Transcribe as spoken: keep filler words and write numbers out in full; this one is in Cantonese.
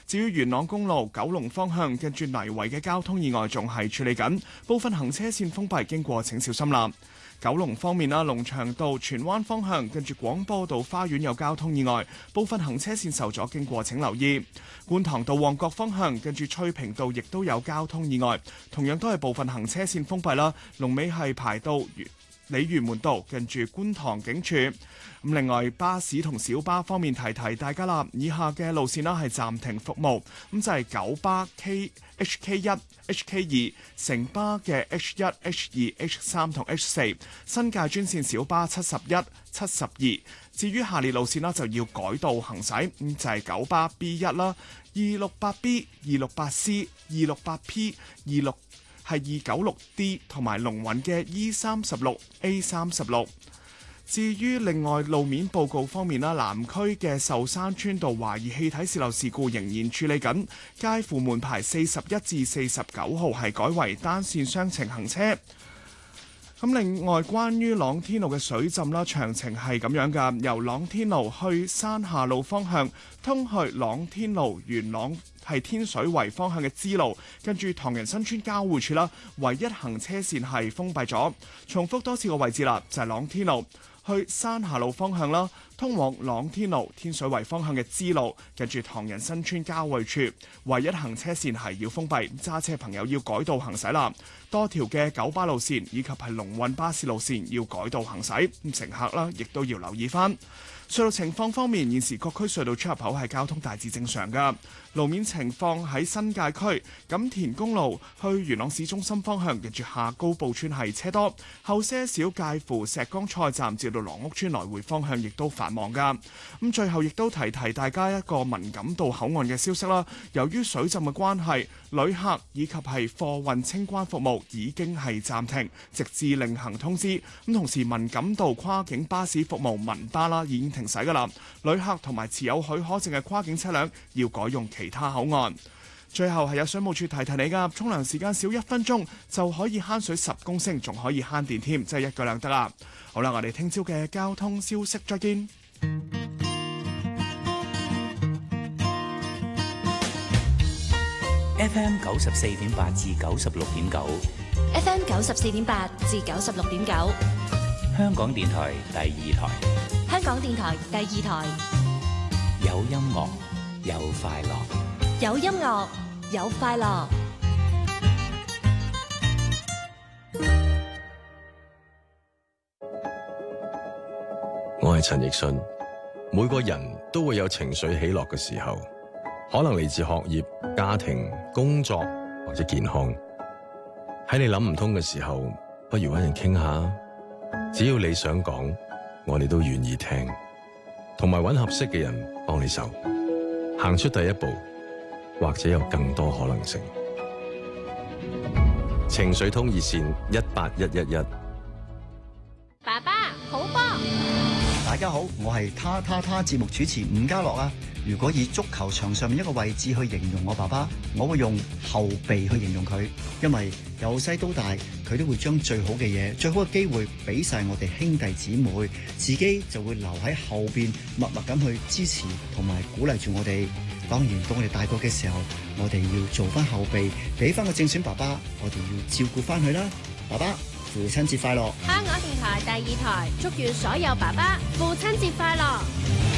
至於元朗公路九龍方向跟住泥圍嘅交通意外仲係處理緊，部分行車線封閉，經過請小心啦。九龍方面啦，龍翔道荃灣方向跟住廣播道花園有交通意外，部分行車線受阻，經過請留意。觀塘道旺角方向跟住翠屏道亦都有交通意外，同樣都係部分行車線封閉啦。龍尾係排到鯉魚門道跟住觀塘警署。咁另外巴士同小巴方面提提大家啦，以下嘅路線啦係暫停服務，咁就係九巴 K H K 一 H K 二、城巴嘅 H 一 H 二 H 三同 H 四，新界專線小巴七十一、七十二。至於下列路線啦就要改道行駛，咁就係九巴 B 一啦、二六八 B、二六八 C、二六八 P、二六係二九六 D 同埋龍運嘅 E 三十六 A 三十六。至於另外路面報告方面啦，南區嘅壽山村道懷疑氣體洩漏事故仍然處理緊，介乎門牌四十一至四十九號係改為單線雙程行車。咁另外關於朗天路嘅水浸啦，詳情係咁樣㗎，由朗天路去山下路方向通去朗天路元朗係天水圍方向嘅支路，跟住唐人新村交匯處啦，唯一行車線係封閉咗。重複多次個位置啦，就係朗天路去山下路方向啦，通往朗天路天水圍方向嘅支路，跟住唐人新村交匯處，唯一行車線係要封閉，揸車朋友要改道行駛啦。多條嘅九巴路線以及係龍運巴士路線要改道行駛，咁乘客啦亦都要留意翻。隧道情況方面，現時各區隧道出入口係交通大致正常㗎。路面情況喺新界區錦田公路去元朗市中心方向，近住下高埔村係車多，後些少介乎石崗菜站至到朗屋村來回方向亦都繁忙㗎。咁最後亦都提提大家一個文錦渡口岸嘅消息啦。由於水浸嘅關係，旅客以及係貨運清關服務已經係暫停，直至另行通知。咁同時文錦渡跨境巴士服務文巴啦已經停駛㗎啦，旅客同埋持有許可證嘅跨境車輛要改用其他口岸。最後係有水務署提提你㗎，沖涼時間少一分鐘就可以慳水十公升，仲可以慳電添，真係一舉兩得啦。好啦，我哋聽朝嘅交通消息再見。 F M 九十四點八至九十六點九 ，F M 九十四點八至九十六點九， 香港電台第二台， 香港電台第二台， 有音樂有快樂， 有音樂有快樂。 我係陳奕迅。每個人都會有情緒起落嘅時候，可能嚟自學業、家庭、工作或者健康。喺你諗唔通嘅時候，不如搵人傾下。只要你想講，我哋都願意聽，同埋搵合適嘅人幫你手，行出第一步，或者有更多可能性。情緒通熱線一八一一一。 爸爸好波！ 大家好，我係他他他節目主持伍家樂啊。如果以足球場上面一個位置去形容我爸爸，我會用後備去形容佢，因為由細到大，佢都會將最好嘅嘢、最好嘅機會俾晒我哋兄弟姊妹，自己就會留喺後邊默默咁去支持同埋鼓勵住我哋。當然，到我哋大個嘅時候，我哋要做翻後備，俾翻個正選爸爸，我哋要照顧翻佢啦。爸爸，父親節快樂！ 香港電台第二台祝願所有爸爸父親節快樂。